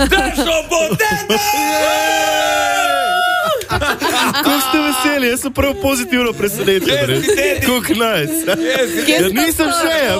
Držo bo tebe! Kako ste veseli, jaz sem prav pozitivno presenečen. Kako nice. Kje ste Nisem to? še,